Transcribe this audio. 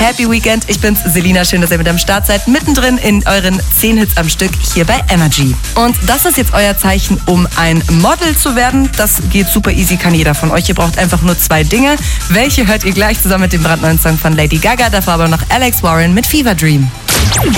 Happy Weekend. Ich bin's, Selina. Schön, dass ihr mit am Start seid. Mittendrin in euren 10 Hits am Stück hier bei Energy. Und das ist jetzt euer Zeichen, um ein Model zu werden. Das geht super easy, kann jeder von euch. Ihr braucht einfach nur 2 Dinge. Welche hört ihr gleich zusammen mit dem brandneuen Song von Lady Gaga? Davor aber noch Alex Warren mit Fever Dream.